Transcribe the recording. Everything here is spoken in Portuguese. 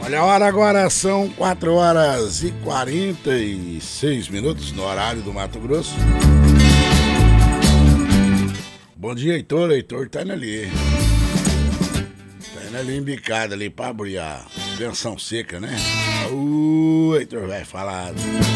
Olha a hora agora, são 4 horas e 46 minutos no horário do Mato Grosso. Bom dia, Heitor. Heitor tá indo ali. Tá indo ali embicado ali pra abrir a pensão seca, né? O Heitor vai falar.